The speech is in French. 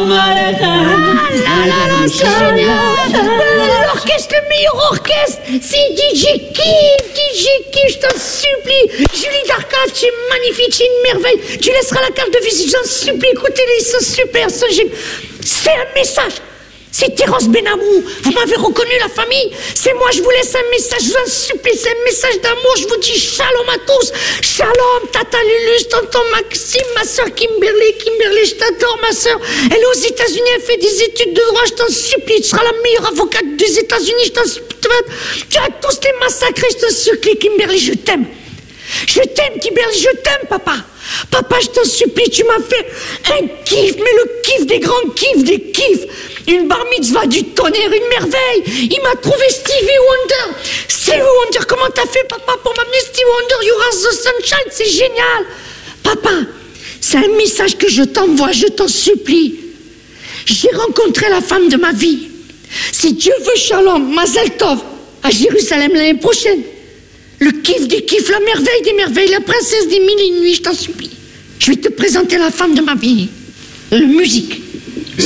Shalom Aleichem. Ah là là, c'est génial. L'orchestre, le meilleur orchestre, c'est DJ Kif, je t'en supplie. Julie Darcas, c'est magnifique, c'est une merveille. Tu laisseras la carte de visite, j'en supplie. Écoutez-les, ils sont super. C'est un message. C'est Terence Benamou. Vous m'avez reconnu, la famille? C'est moi, je vous laisse un message, je vous en supplie, c'est un message d'amour. Je vous dis shalom à tous. Shalom, Tata Lulus, tonton Maxime, ma soeur Kimberly, je t'adore, ma soeur. Elle est aux États-Unis, elle fait des études de droit, je t'en supplie. Tu seras la meilleure avocate des États-Unis, je t'en supplie. Tu vas tous les massacrer, je t'en supplie, Kimberly, je t'aime. Je t'aime, Kimberly, je t'aime, papa. Papa, je t'en supplie, tu m'as fait un kiff, mais le kiff des grands kiffs, des kiffs. Une bar mitzvah du tonnerre, une merveille. Il m'a trouvé Stevie Wonder. Stevie Wonder, comment t'as fait, papa, pour m'amener Stevie Wonder? You are the sunshine, c'est génial. Papa, c'est un message que je t'envoie, je t'en supplie. J'ai rencontré la femme de ma vie. Si Dieu veut, shalom, Mazel Tov, à Jérusalem l'année prochaine. Le kiff des kiffs, la merveille des merveilles, la princesse des mille et une nuits, je t'en supplie. Je vais te présenter la femme de ma vie. La musique.